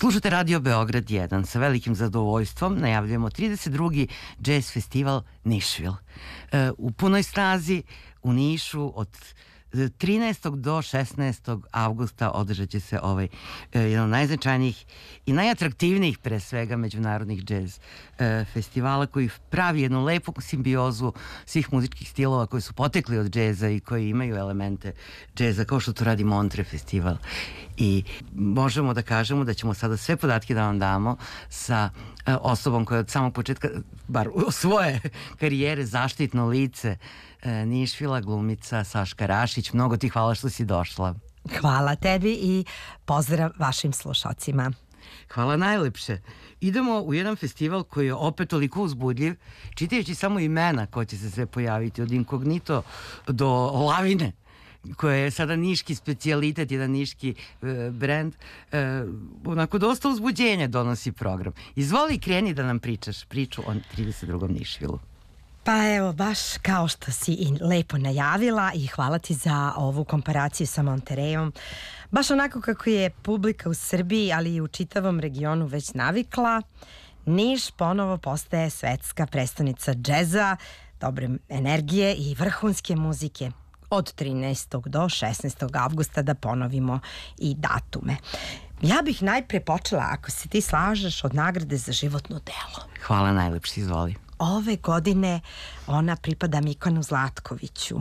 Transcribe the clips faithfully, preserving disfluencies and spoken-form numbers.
Slušate Radio Beograd jedan. Sa velikim zadovoljstvom najavljujemo trideset drugi Jazz festival Nišvil. U punoj snazi u Nišu od trinaestog do šesnaestog avgusta održat će se ovaj jedan od najznačajnijih i najatraktivnijih pre svega međunarodnih džez festivala koji pravi jednu lepu simbiozu svih muzičkih stilova koji su potekli od džeza i koji imaju elemente džeza kao što to radi Montre festival. I možemo da kažemo da ćemo sada sve podatke da vam damo sa osobom koja od samog početka, bar u svoje karijere, zaštitno lice Nišvila, glumica Saška Rašić. Mnogo ti hvala što si došla. Hvala tebi i pozdrav vašim slušacima. Hvala najlepše. Idemo u jedan festival koji je opet toliko uzbudljiv, čitajući samo imena ko će se sve pojaviti, od Inkognito do Lavine, koja je sada niški specijalitet, jedan niški e, brend, e, onako dosta uzbuđenja donosi program. Izvoli, kreni da nam pričaš priču o trideset drugom Nišvilu. Pa evo, baš kao što si i lepo najavila i hvala ti za ovu komparaciju sa Monterejom. Baš onako kako je publika u Srbiji, ali i u čitavom regionu već navikla, Niš ponovo postaje svetska prestonica džeza, dobre energije i vrhunske muzike. Od trinaestog do šesnaestog avgusta, da ponovimo i datume. Ja bih najpre počela, ako se ti slažeš, od nagrade za životno delo. Hvala najlepše, izvoli. Ove godine ona pripada Mikonu Zlatkoviću.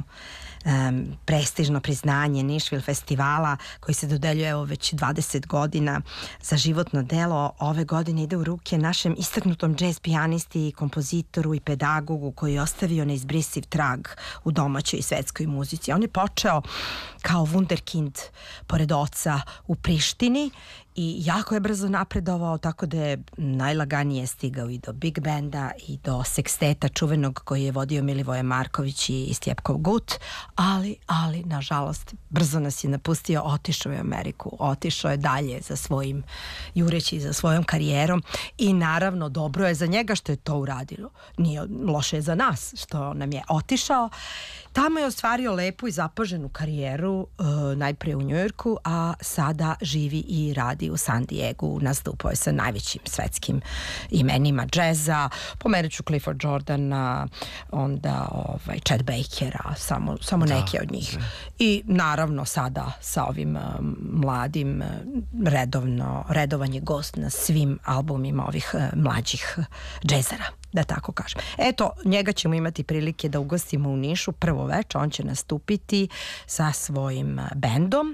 Um, prestižno priznanje Nišvil festivala koji se dodeljuje evo već dvadeset godina za životno delo. Ove godine ide u ruke našem istaknutom džez pijanisti i kompozitoru i pedagogu koji je ostavio neizbrisiv trag u domaćoj i svetskoj muzici. On je počeo kao wunderkind pored oca u Prištini i jako je brzo napredovao, tako da je najlaganije stigao i do big benda i do seksteta čuvenog koji je vodio Milivoje Marković i Stjepkov Gut, ali, ali, nažalost, brzo nas je napustio, otišao je u Ameriku, otišao je dalje za svojim, jureći za svojom karijerom i naravno dobro je za njega što je to uradilo. Nije loše za nas što nam je otišao. Tamo je ostvario lepu i zapaženu karijeru, e, najpre u Njujorku, a sada živi i radi u San Diegu, nastupao je sa najvećim svetskim imenima džeza, pomenut ću Clifford Jordana, onda ovaj, Chet Bakera, samo, samo da, neke od njih. Da. I naravno sada sa ovim um, mladim redovno, redovan je gost na svim albumima ovih uh, mlađih džezara, da tako kažem. Eto, njega ćemo imati prilike da ugostimo u Nišu prvo veče, on će nastupiti sa svojim bendom.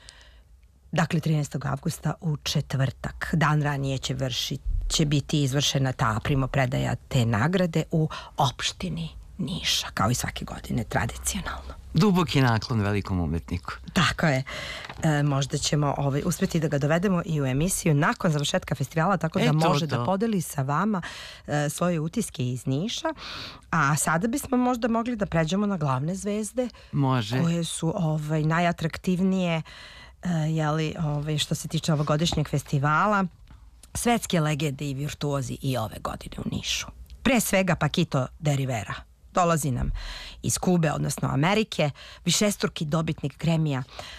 Dakle, trinaestog avgusta u četvrtak. Dan ranije će, vrši, će biti izvršena ta primopredaja te nagrade u opštini Niša, kao i svake godine, tradicionalno. Duboki naklon velikom umetniku. Tako je. E, možda ćemo ovaj, uspjeti da ga dovedemo i u emisiju nakon završetka festivala, tako da e, to, može to. da podeli sa vama e, svoje utiske iz Niša. A sada bismo možda mogli da pređemo na glavne zvezde. Može. Koje su ovaj, najatraktivnije Uh, jeli, ovaj, što se tiče ovogodišnjeg festivala, svetske legende i virtuozi i ove godine u Nišu. Pre svega Paquito de Rivera. Dolazi nam iz Kube, odnosno Amerike, višestruki dobitnik Grammy-a,